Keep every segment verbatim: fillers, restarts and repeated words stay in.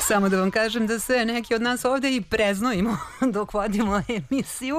Samo da vam kažem da se neki od nas ovde i preznojimo dok vodimo emisiju.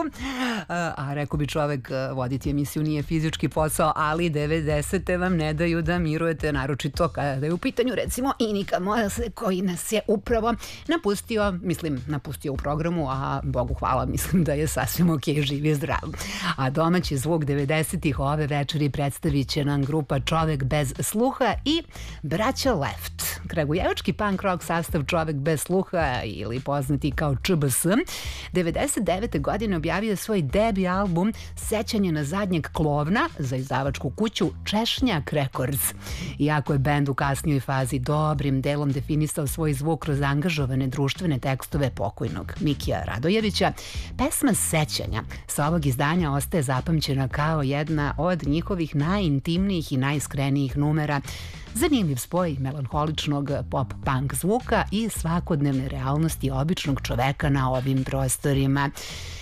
A rekao bi čovek, voditi emisiju nije fizički posao, ali devedesete vam ne daju da mirujete, naročito kada je u pitanju recimo Inika Mojase, koji nas je upravo napustio, mislim napustio u programu, a Bogu hvala, mislim da je sasvim ok, živ je zdrav. A domaći zvuk devedesetih ove večeri predstavit će nam grupa Čovek bez sluha i braća Left. Kragujevački punk rock sastav Čovek bez sluha ili poznati kao Č B S devedeset devete godine objavio svoj debi album Sećanje na zadnjeg klovna za izdavačku kuću Češnjak Records. Iako je bend u kasnijoj fazi dobrim delom definisao svoj zvuk kroz angažovane društvene tekstove pokojnog Mikija Radojevića, pesma Sećanja sa ovog izdanja ostaje zapamćena kao jedna od njihovih najintimnijih i najiskrenijih numera. Zanimljiv spoj melanholičnog pop-punk zvuka i svakodnevne realnosti običnog čoveka na ovim prostorima.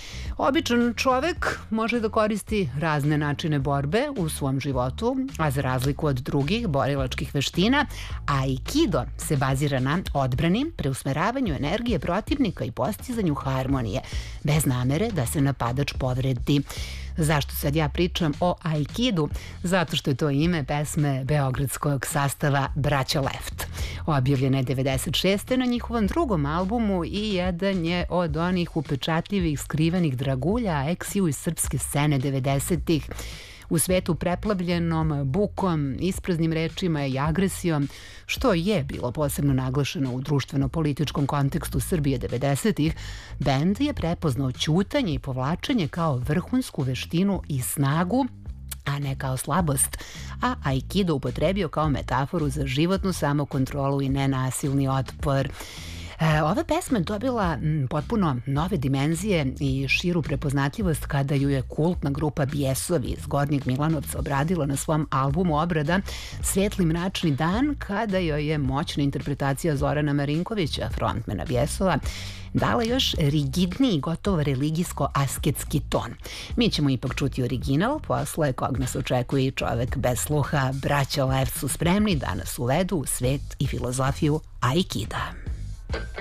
Običan čovek može da koristi razne načine borbe u svom životu, a za razliku od drugih borilačkih veština, aikido se bazira na odbrani, preusmeravanju energije protivnika i postizanju harmonije, bez namere da se napadač povredi. Zašto sad ja pričam o aikidu? Zato što je to ime pesme beogradskog sastava Braća Left. Objavljena je devedeset šeste na njihovom drugom albumu i jedan je od onih upečatljivih skrivenih dragulja ex-ju iz srpske scene devedesetih. U svetu preplavljenom bukom, ispraznim rečima i agresijom, što je bilo posebno naglašeno u društveno-političkom kontekstu Srbije devedesetih, bend je prepoznao ćutanje i povlačenje kao vrhunsku veštinu i snagu, a ne kao slabost, a aikido upotrebio kao metaforu za životnu samokontrolu i nenasilni otpor. E, ova pesma je dobila m, potpuno nove dimenzije i širu prepoznatljivost kada ju je kultna grupa Bijesovi iz Gornjeg Milanovca obradila na svom albumu obrada Svetli mračni dan, kada joj je moćna interpretacija Zorana Marinkovića, frontmena Bijesova, dala još rigidniji, gotovo religijsko-asketski ton. Mi ćemo ipak čuti original, posle kog nas očekuje i Čovek bez sluha. Braća Left su spremni da nas uvedu u svet i filozofiju aikida.